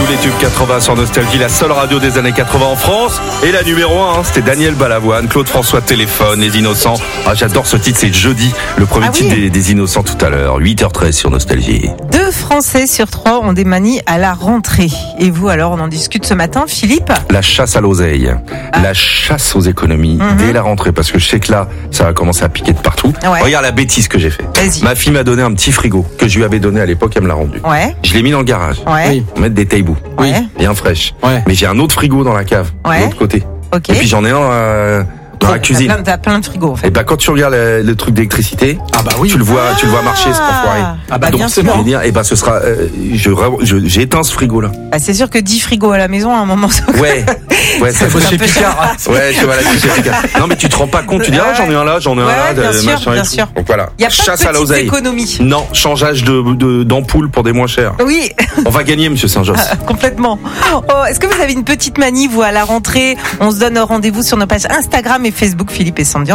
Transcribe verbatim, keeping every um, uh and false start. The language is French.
Tous les tubes quatre-vingts sur Nostalgie, la seule radio des années quatre-vingts en France. Et la numéro un, hein, c'était Daniel Balavoine, Claude François Téléphone, Les Innocents. Ah, j'adore ce titre, c'est Jeudi, le premier ah, titre oui. des, des Innocents tout à l'heure, huit heures treize sur Nostalgie. Deux Français sur trois ont des manies à la rentrée. Et vous alors, on en discute ce matin, Philippe ? La chasse à l'oseille, ah. la chasse aux économies mm-hmm. dès la rentrée, parce que je sais que là, ça va commencer à piquer de partout. Ouais. Regarde la bêtise que j'ai fait. Vas-y. Ma fille m'a donné un petit frigo que je lui avais donné à l'époque, elle me l'a rendu. Ouais. Je l'ai mis dans le garage. Ouais. Oui. Pour mettre des taibous. Oui. Bien fraîches. Ouais. Mais j'ai un autre frigo dans la cave, ouais. de l'autre côté. Okay. Et puis j'en ai un euh, dans la cuisine. T'as plein, t'as plein de frigos en fait. Et bah quand tu regardes le, le truc d'électricité, ah bah oui, tu le vois, ah tu le vois marcher, c'est enfoiré. Ah bah donc c'est bon. bon. Et bah ce sera, euh, je, je j'ai éteint ce frigo là. Bah, c'est sûr que dix frigos à la maison à un moment. Ça... Ouais, ouais, ça faut chez Picard. Ouais, tu vois là, chez Picard. Non mais tu te rends pas compte, tu dis ah j'en ai un là, j'en ai ouais, un là, bien de, sûr, machin bien et sûr. tout. Donc voilà. Il y a pas chasse de à l'oseille. économie. Non, changeage de, de d'ampoule pour des moins chers. Oui. On va gagner, Monsieur Saint-Josse. Complètement. Oh, est-ce que vous avez une petite manie vous à la rentrée ? On se donne rendez-vous sur nos pages Instagram et Facebook, Philippe et Sandy.